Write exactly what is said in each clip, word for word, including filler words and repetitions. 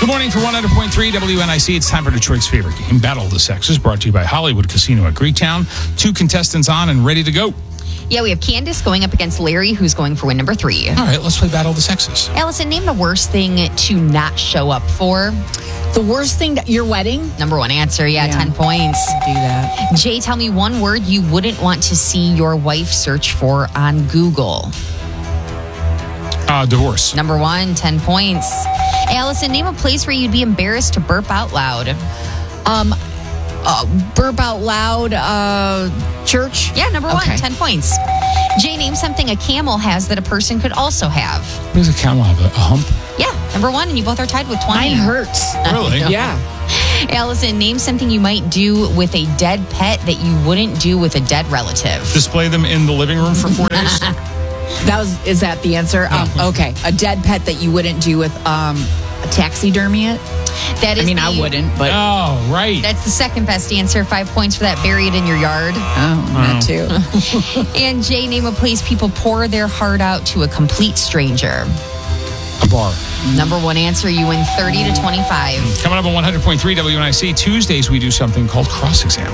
Good morning for one hundred point three W N I C. It's time for Detroit's favorite game, Battle of the Sexes, brought to you by Hollywood Casino at Greektown. Two contestants on and ready to go. Yeah, we have Candace going up against Larry, who's going for win number three. All right, let's play Battle of the Sexes. Allison, name the worst thing to not show up for. The worst thing, that your wedding? Number one answer, yeah, yeah. ten points. Do that. Jay, tell me one word you wouldn't want to see your wife search for on Google. Uh, divorce. Number one, ten points. Allison, name a place where you'd be embarrassed to burp out loud. Um, uh, burp out loud, uh, church? Yeah, number okay. one, ten points. Jay, name something a camel has that a person could also have. What does a camel have? A, a hump? Yeah, number one, and you both are tied with twenty. Mine hurts. Really? Yeah. Allison, name something you might do with a dead pet that you wouldn't do with a dead relative. Display them in the living room for four days? That was, is that the answer? Um, okay. A dead pet that you wouldn't do with um, a taxidermy it? That is I mean, the, I wouldn't, but. Oh, right. That's the second best answer. Five points for that. Bury it in your yard. Oh, that too. And Jay, name a place people pour their heart out to a complete stranger. A bar. Number one answer, you win thirty to twenty-five. Coming up on one hundred point three W N I C, Tuesdays we do something called cross-exam.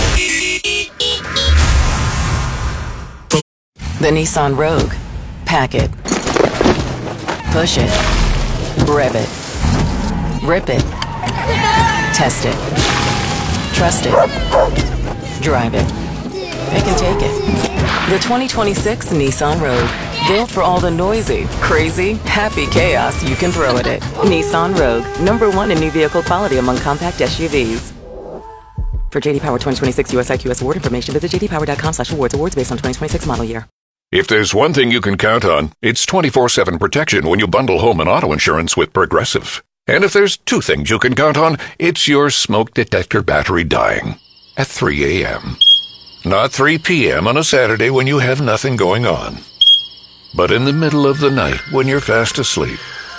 The Nissan Rogue. Pack it. Push it. Rev it. Rip it. Test it. Trust it. Drive it. Pick and take it. The twenty twenty-six Nissan Rogue. Built for all the noisy, crazy, happy chaos you can throw at it. Nissan Rogue. Number one in new vehicle quality among compact S U Vs. For J D Power twenty twenty-six U S I Q S award information, visit j d power dot com slash awards. Awards based on twenty twenty-six model year. If there's one thing you can count on, it's twenty-four seven protection when you bundle home and auto insurance with Progressive. And if there's two things you can count on, it's your smoke detector battery dying at three a.m. Not three p.m. on a Saturday when you have nothing going on, but in the middle of the night when you're fast asleep.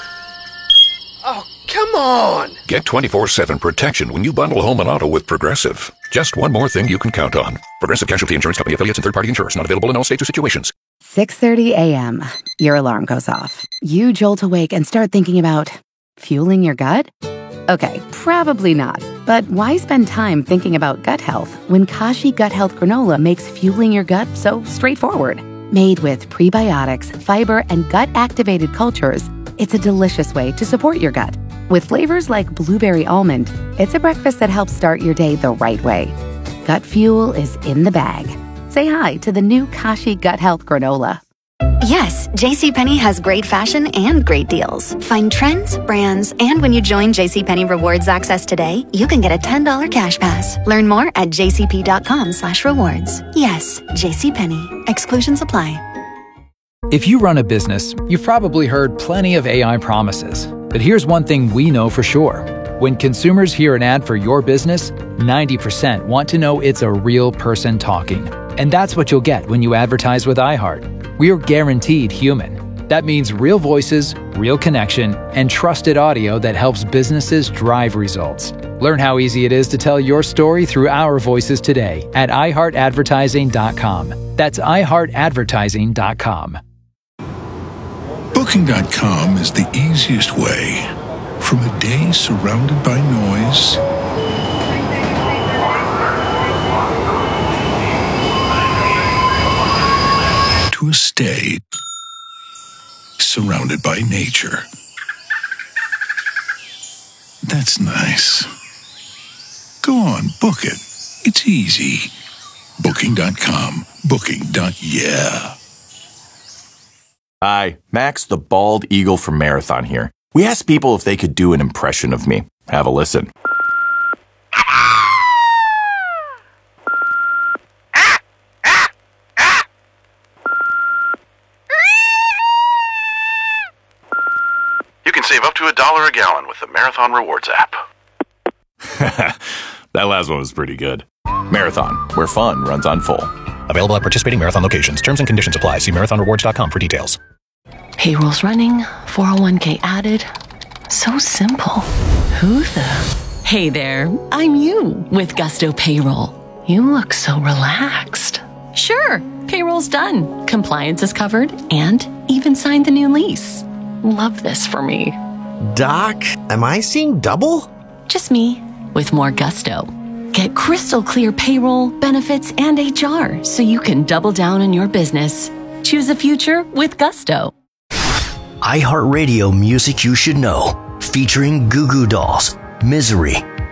Oh, come on! Get twenty-four seven protection when you bundle home and auto with Progressive. Just one more thing you can count on. Progressive Casualty Insurance Company affiliates and third-party insurers. Not available in all states or situations. six thirty a.m. Your alarm goes off. You jolt awake and start thinking about fueling your gut? Okay, probably not. But why spend time thinking about gut health when Kashi Gut Health Granola makes fueling your gut so straightforward? Made with prebiotics, fiber, and gut-activated cultures, it's a delicious way to support your gut. With flavors like blueberry almond, it's a breakfast that helps start your day the right way. Gut fuel is in the bag. Say hi to the new Kashi Gut Health Granola. Yes, JCPenney has great fashion and great deals. Find trends, brands, and when you join JCPenney Rewards Access today, you can get a ten dollars cash pass. Learn more at jcp.com slash rewards. Yes, JCPenney. Exclusions apply. If you run a business, you've probably heard plenty of A I promises. But here's one thing we know for sure. When consumers hear an ad for your business, ninety percent want to know it's a real person talking. And that's what you'll get when you advertise with iHeart. We're guaranteed human. That means real voices, real connection, and trusted audio that helps businesses drive results. Learn how easy it is to tell your story through our voices today at i heart advertising dot com. That's i heart advertising dot com. Booking dot com is the easiest way. From a day surrounded by noise to a stay surrounded by nature. That's nice. Go on, book it. It's easy. Booking dot com. Booking. Yeah. Hi, Max the Bald Eagle from Marathon here. We asked people if they could do an impression of me. Have a listen. You can save up to a dollar a gallon with the Marathon Rewards app. That last one was pretty good. Marathon, where fun runs on full. Available at participating Marathon locations. Terms and conditions apply. See marathon rewards dot com for details. Payroll's running, four oh one k added. So simple. Who the? Hey there, I'm you with Gusto Payroll. You look so relaxed. Sure, payroll's done. Compliance is covered and even signed the new lease. Love this for me. Doc, am I seeing double? Just me, with more gusto. Get crystal clear payroll, benefits, and H R so you can double down on your business. Choose a future with gusto. iHeartRadio Music You Should Know, featuring Goo Goo Dolls, Misery,